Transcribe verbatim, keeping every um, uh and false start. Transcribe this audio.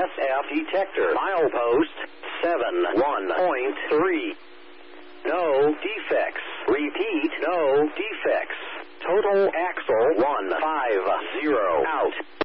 S F detector. Milepost seven one point three. No defects. Repeat, no defects. Total axle one five zero out.